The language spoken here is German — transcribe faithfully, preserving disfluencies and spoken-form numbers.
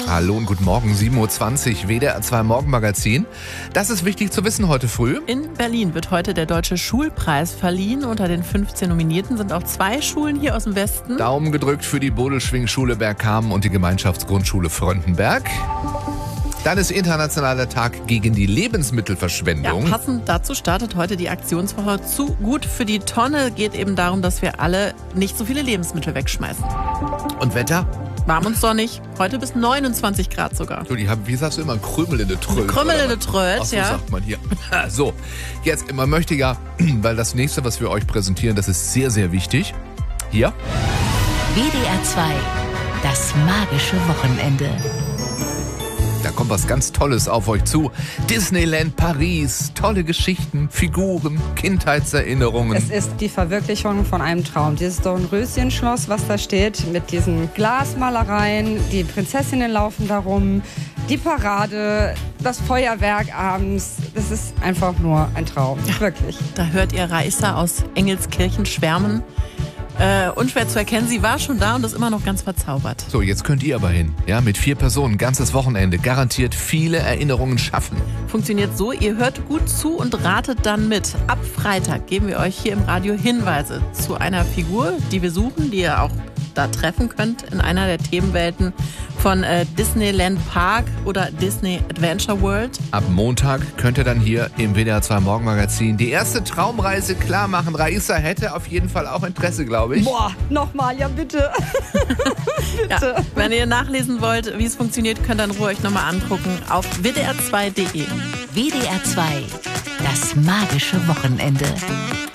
Hallo und guten Morgen, sieben Uhr zwanzig, W D R zwei Morgenmagazin. Das ist wichtig zu wissen heute früh. In Berlin wird heute der Deutsche Schulpreis verliehen. Unter den fünfzehn Nominierten sind auch zwei Schulen hier aus dem Westen. Daumen gedrückt für die Bodelschwing-Schule Bergkamen und die Gemeinschaftsgrundschule Fröndenberg. Dann ist Internationaler Tag gegen die Lebensmittelverschwendung. Ja, passend dazu startet heute die Aktionswoche Zu gut für die Tonne. Geht eben darum, dass wir alle nicht so viele Lebensmittel wegschmeißen. Und Wetter? Warm und sonnig. Heute bis neunundzwanzig Grad sogar. Du, die haben, wie sagst du immer, ein Krümel in der Tröd. Krümel in der Tröd, Ach, so ja. sagt man hier. So, jetzt, man möchte ja, weil das nächste, was wir euch präsentieren, das ist sehr, sehr wichtig. Hier. W D R zwei, das magische Wochenende. Da kommt was ganz Tolles auf euch zu. Disneyland Paris, tolle Geschichten, Figuren, Kindheitserinnerungen. Es ist die Verwirklichung von einem Traum. Dieses Dornröschenschloss, was da steht, mit diesen Glasmalereien, die Prinzessinnen laufen darum, die Parade, das Feuerwerk abends. Das ist einfach nur ein Traum, Ja, wirklich. Da hört ihr Raissa aus Engelskirchen schwärmen. Äh, unschwer zu erkennen, sie war schon da und ist immer noch ganz verzaubert. So, jetzt könnt ihr aber hin. Ja, mit vier Personen, ganzes Wochenende. Garantiert viele Erinnerungen schaffen. Funktioniert so, ihr hört gut zu und ratet dann mit. Ab Freitag geben wir euch hier im Radio Hinweise zu einer Figur, die wir suchen, die ihr auch da treffen könnt in einer der Themenwelten von äh, Disneyland Park oder Disney Adventure World. Ab Montag könnt ihr dann hier im W D R zwei Morgenmagazin die erste Traumreise klar machen. Raissa hätte auf jeden Fall auch Interesse, glaube ich. Boah, nochmal, ja bitte. Bitte. Ja, wenn ihr nachlesen wollt, wie es funktioniert, könnt ihr in Ruhe euch nochmal angucken auf w d r zwei punkt d e. W D R zwei, das magische Wochenende.